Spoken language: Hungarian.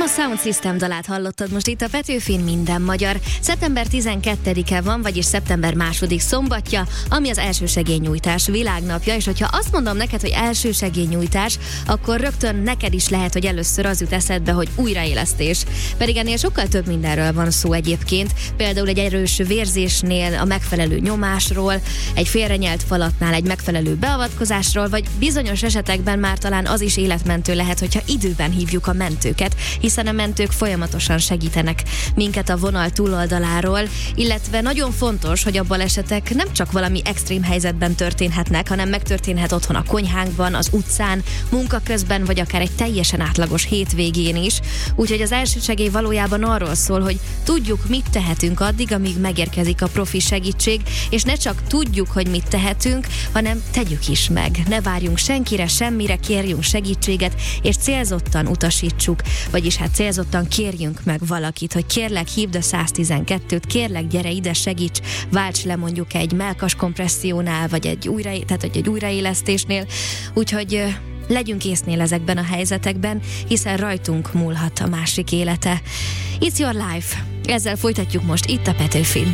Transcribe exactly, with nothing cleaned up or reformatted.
Demo Sound System dalát hallottad most itt a Petőfin Minden Magyar. szeptember tizenkettedike van, vagyis szeptember második szombatja, ami az elsősegélynyújtás világnapja, és hogyha azt mondom neked, hogy elsősegélynyújtás, akkor rögtön neked is lehet, hogy először az jut eszedbe, hogy újraélesztés. Pedig ennél sokkal több mindenről van szó egyébként, például egy erős vérzésnél a megfelelő nyomásról, egy félrenyelt falatnál egy megfelelő beavatkozásról, vagy bizonyos esetekben már talán az is életmentő lehet, hogyha időben hívjuk a mentőket, hiszen a mentők folyamatosan segítenek minket a vonal túloldaláról, illetve nagyon fontos, hogy a balesetek nem csak valami extrém helyzetben történhetnek, hanem megtörténhet otthon a konyhánkban, az utcán, munka közben, vagy akár egy teljesen átlagos hétvégén is. Úgyhogy az elsősegély valójában arról szól, hogy tudjuk, mit tehetünk addig, amíg megérkezik a profi segítség, és ne csak tudjuk, hogy mit tehetünk, hanem tegyük is meg. Ne várjunk senkire, semmire, kérjünk segítséget, és célzottan utasítsuk, vagyis hát célzottan kérjünk meg valakit, hogy kérlek, hívd a száztizenkettőt, kérlek, gyere ide, segíts, válts le mondjuk egy mellkas kompressziónál, vagy egy, újra, tehát egy újraélesztésnél. Úgyhogy legyünk észnél ezekben a helyzetekben, hiszen rajtunk múlhat a másik élete. It's your life. Ezzel folytatjuk most itt a Petőfin.